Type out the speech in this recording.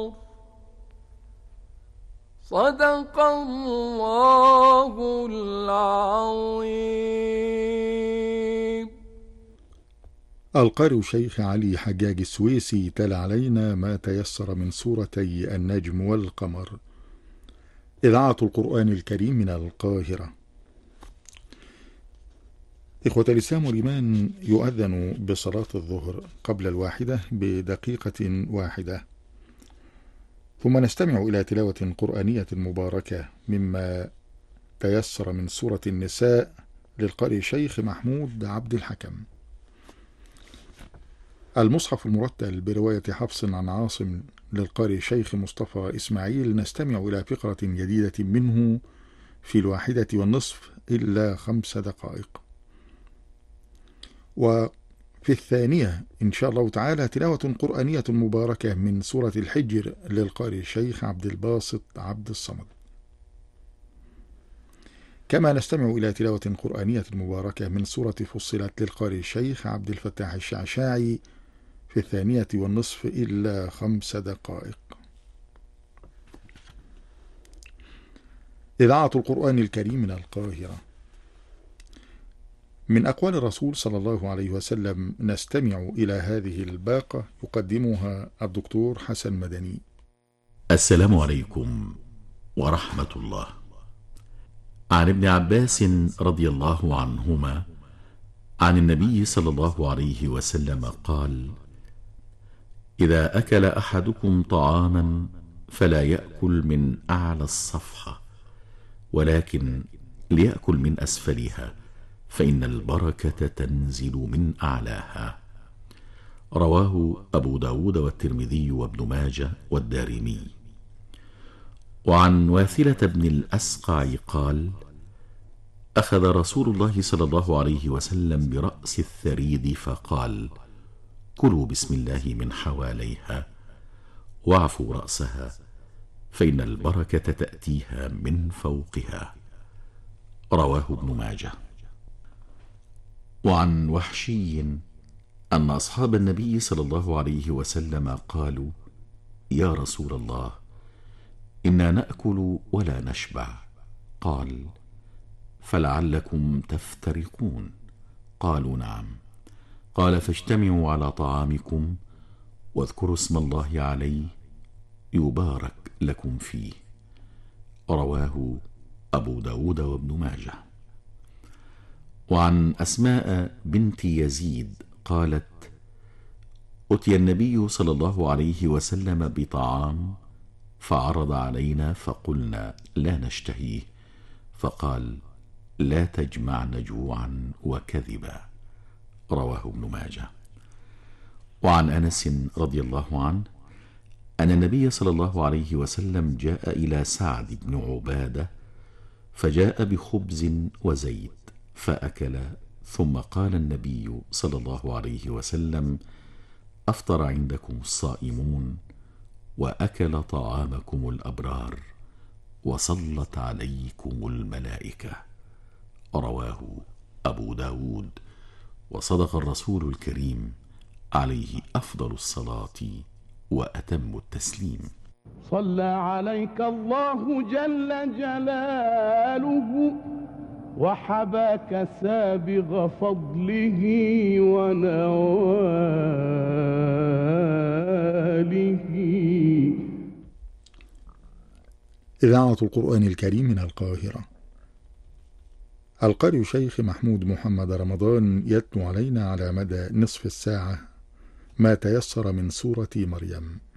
صدق الله العظيم. القارئ شيخ علي حجاج السويسي تلا علينا ما تيسر من سورتي النجم والقمر. إذاعة القرآن الكريم من القاهرة. إخوة الإسلام والإيمان، يؤذن بصلاة الظهر قبل 1 بدقيقة واحدة، ثم نستمع إلى تلاوة قرآنية مباركة مما تيسر من سورة النساء للقارئ شيخ محمود عبد الحكم. المصحف المرتل برواية حفص عن عاصم للقارئ شيخ مصطفى إسماعيل، نستمع إلى فقرة جديدة منه في 1:30 إلا 5 دقائق. وفي 2 إن شاء الله تعالى تلاوة قرآنية مباركة من سورة الحجر للقارئ شيخ عبد الباسط عبد الصمد. كما نستمع إلى تلاوة قرآنية مباركة من سورة فصلت للقارئ شيخ عبد الفتاح الشعشاعي في 2:20 إلا 5 دقائق. إذاعة القرآن الكريم من القاهرة. من أقوال الرسول صلى الله عليه وسلم نستمع إلى هذه الباقة يقدمها الدكتور حسن مدني. السلام عليكم ورحمة الله. عن ابن عباس رضي الله عنهما عن النبي صلى الله عليه وسلم قال: إذا أكل أحدكم طعاما فلا يأكل من أعلى الصفحة، ولكن ليأكل من أسفلها، فإن البركة تنزل من أعلاها. رواه أبو داود والترمذي وابن ماجه والدارمي. وعن واثلة بن الأسقع قال: أخذ رسول الله صلى الله عليه وسلم برأس الثريد فقال: كلوا بسم الله من حواليها واعفوا رأسها، فإن البركة تأتيها من فوقها. رواه ابن ماجه. وعن وحشي أن أصحاب النبي صلى الله عليه وسلم قالوا: يا رسول الله، إنا نأكل ولا نشبع. قال: فلعلكم تفترقون. قالوا: نعم. قال: فاجتمعوا على طعامكم واذكروا اسم الله عليه يبارك لكم فيه. رواه أبو داود وابن ماجه. وعن أسماء بنت يزيد قالت: أتي النبي صلى الله عليه وسلم بطعام فعرض علينا فقلنا لا نشتهيه، فقال: لا تجمعن جوعا وكذبا. رواه ابن ماجه. وعن أنس رضي الله عنه أن النبي صلى الله عليه وسلم جاء إلى سعد بن عبادة فجاء بخبز وزيت فأكل، ثم قال النبي صلى الله عليه وسلم: أفطر عندكم الصائمون وأكل طعامكم الأبرار وصلت عليكم الملائكة. رواه أبو داود. وصدق الرسول الكريم عليه أفضل الصلاة وأتم التسليم. صلى عليك الله جل جلاله وحباك سابغ فضله ونواله. إذاعة القرآن الكريم من القاهرة. القارئ شيخ محمود محمد رمضان يتلو علينا على مدى نصف الساعة ما تيسر من سورة مريم.